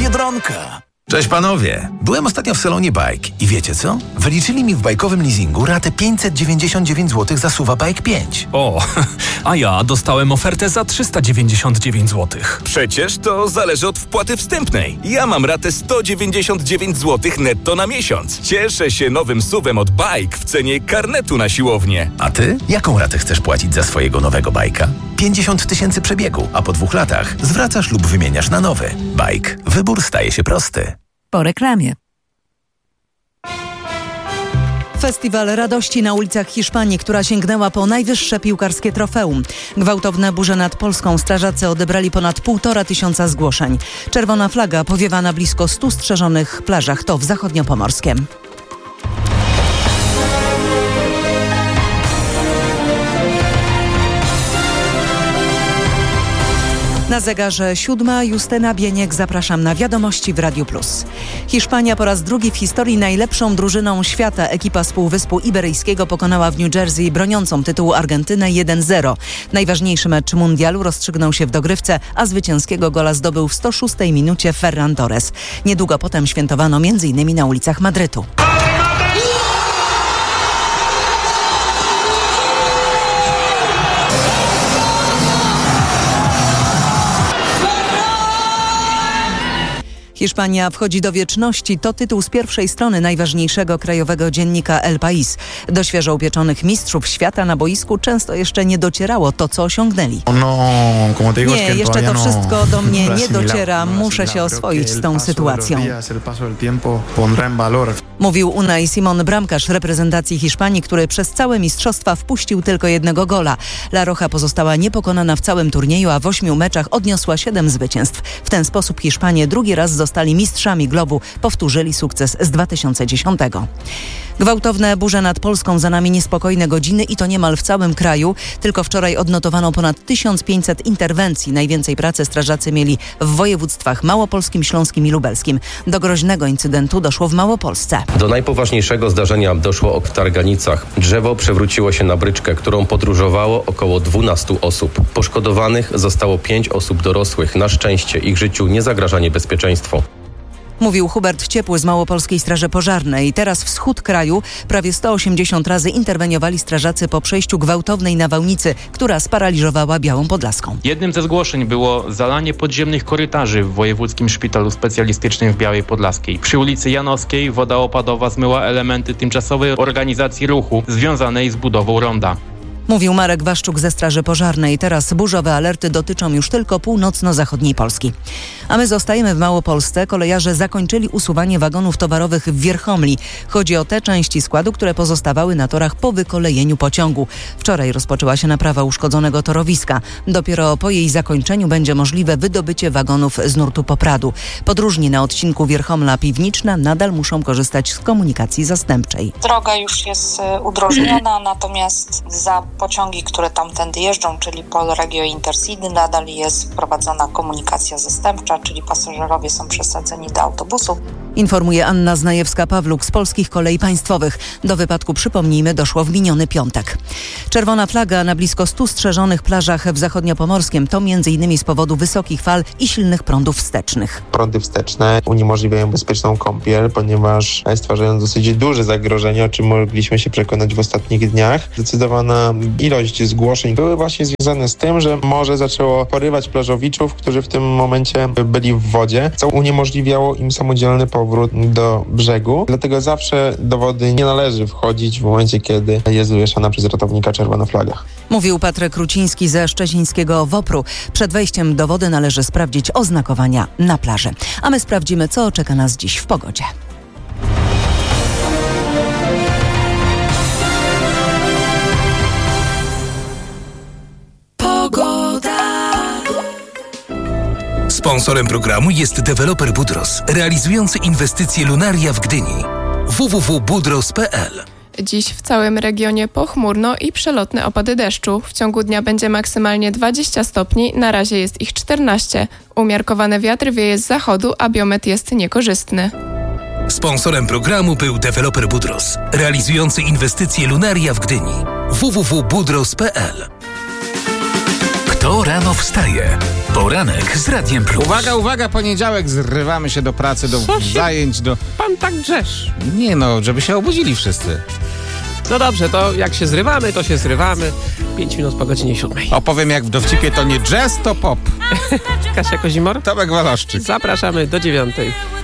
Biedronka. Cześć panowie, byłem ostatnio w salonie Bike i wiecie co? Wyliczyli mi w bajkowym leasingu ratę 599 zł za SUV-a Bike 5. O, a ja dostałem ofertę za 399 zł. Przecież to zależy od wpłaty wstępnej. Ja mam ratę 199 zł netto na miesiąc. Cieszę się nowym SUV-em od Bike w cenie karnetu na siłownię. A ty? Jaką ratę chcesz płacić za swojego nowego bajka? 50 000 przebiegu, a po 2 latach zwracasz lub wymieniasz na nowy. Bike. Wybór staje się prosty. Po reklamie. Festiwal radości na ulicach Hiszpanii, która sięgnęła po najwyższe piłkarskie trofeum. Gwałtowne burze nad Polską. Strażacy odebrali ponad 1500 zgłoszeń. Czerwona flaga powiewa na blisko 100 strzeżonych plażach. To w Zachodniopomorskiem. Na zegarze 7. Justyna Bieniek. Zapraszam na wiadomości w Radiu Plus. Hiszpania po raz drugi w historii najlepszą drużyną świata. Ekipa z Półwyspu Iberyjskiego pokonała w New Jersey broniącą tytułu Argentynę 1-0. Najważniejszy mecz mundialu rozstrzygnął się w dogrywce, a zwycięskiego gola zdobył w 106 minucie Ferran Torres. Niedługo potem świętowano m.in. na ulicach Madrytu. Hiszpania wchodzi do wieczności. To tytuł z pierwszej strony najważniejszego krajowego dziennika El País. Do świeżo upieczonych mistrzów świata na boisku często jeszcze nie docierało to, co osiągnęli. Nie, jeszcze to wszystko do mnie nie dociera. Muszę się oswoić z tą sytuacją. Mówił Unai Simon, bramkarz reprezentacji Hiszpanii, który przez całe mistrzostwa wpuścił tylko jednego gola. La Roja pozostała niepokonana w całym turnieju, a w 8 meczach odniosła 7 zwycięstw. W ten sposób Hiszpanie drugi raz zostali mistrzami globu. Powtórzyli sukces z 2010. Gwałtowne burze nad Polską, za nami niespokojne godziny i to niemal w całym kraju. Tylko wczoraj odnotowano ponad 1500 interwencji. Najwięcej pracy strażacy mieli w województwach małopolskim, śląskim i lubelskim. Do groźnego incydentu doszło w Małopolsce. Do najpoważniejszego zdarzenia doszło w Targanicach. Drzewo przewróciło się na bryczkę, którą podróżowało około 12 osób. Poszkodowanych zostało 5 osób dorosłych. Na szczęście ich życiu nie zagraża niebezpieczeństwo. Mówił Hubert Ciepły z Małopolskiej Straży Pożarnej. Teraz wschód kraju prawie 180 razy interweniowali strażacy po przejściu gwałtownej nawałnicy, która sparaliżowała Białą Podlaską. Jednym ze zgłoszeń było zalanie podziemnych korytarzy w Wojewódzkim Szpitalu Specjalistycznym w Białej Podlaskiej. Przy ulicy Janowskiej woda opadowa zmyła elementy tymczasowej organizacji ruchu związanej z budową ronda. Mówił Marek Waszczuk ze Straży Pożarnej. Teraz burzowe alerty dotyczą już tylko północno-zachodniej Polski. A my zostajemy w Małopolsce. Kolejarze zakończyli usuwanie wagonów towarowych w Wierchomli. Chodzi o te części składu, które pozostawały na torach po wykolejeniu pociągu. Wczoraj rozpoczęła się naprawa uszkodzonego torowiska. Dopiero po jej zakończeniu będzie możliwe wydobycie wagonów z nurtu Popradu. Podróżni na odcinku Wierchomla-Piwniczna nadal muszą korzystać z komunikacji zastępczej. Droga już jest udrożniona, natomiast za pociągi, które tamtędy jeżdżą, czyli Polregio Intercity, nadal jest wprowadzona komunikacja zastępcza, czyli pasażerowie są przesadzeni do autobusów. Informuje Anna Znajewska-Pawluk z Polskich Kolei Państwowych. Do wypadku, przypomnijmy, doszło w miniony piątek. Czerwona flaga na blisko 100 strzeżonych plażach w Zachodniopomorskiem to m.in. z powodu wysokich fal i silnych prądów wstecznych. Prądy wsteczne uniemożliwiają bezpieczną kąpiel, ponieważ stwarzają dosyć duże zagrożenie, o czym mogliśmy się przekonać w ostatnich dniach. Zdecydowana ilość zgłoszeń były właśnie związane z tym, że morze zaczęło porywać plażowiczów, którzy w tym momencie byli w wodzie, co uniemożliwiało im samodzielny powrót do brzegu. Dlatego zawsze do wody nie należy wchodzić w momencie, kiedy jest wywieszana przez ratownika czerwona flaga. Mówił Patryk Ruciński ze szczecińskiego WOPR-u. Przed wejściem do wody należy sprawdzić oznakowania na plaży. A my sprawdzimy, co czeka nas dziś w pogodzie. Sponsorem programu jest deweloper Budros, realizujący inwestycje Lunaria w Gdyni. www.budros.pl. Dziś w całym regionie pochmurno i przelotne opady deszczu. W ciągu dnia będzie maksymalnie 20 stopni, na razie jest ich 14. Umiarkowany wiatr wieje z zachodu, a biometr jest niekorzystny. Sponsorem programu był deweloper Budros, realizujący inwestycje Lunaria w Gdyni. www.budros.pl. Kto rano wstaje? Poranek z Radiem Plus. Uwaga, uwaga, poniedziałek, zrywamy się do pracy, do zajęć, do... Pan tak drzesz. Nie no, żeby się obudzili wszyscy. No dobrze, to jak się zrywamy, to się zrywamy. 5 minut po godzinie 7. Opowiem jak w dowcipie, to nie jazz, to pop. Kasia Kozimor, Tomek Waloszczyk. zapraszamy do 9.